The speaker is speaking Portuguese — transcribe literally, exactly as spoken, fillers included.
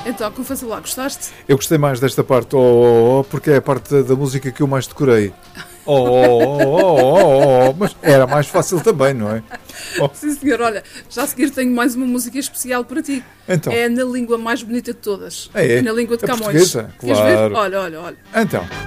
Então, confessa lá, gostaste? Eu gostei mais desta parte, oh, oh, oh, porque é a parte da, da música que eu mais decorei. Oh, oh, oh, oh, oh, oh, mas era mais fácil também, não é? Oh. Sim, senhor. Olha, já a seguir tenho mais uma música especial para ti. Então. É na língua mais bonita de todas. É, é. Na língua de A Camões. portuguesa? Queres ver? Claro. Olha, olha, olha. Então.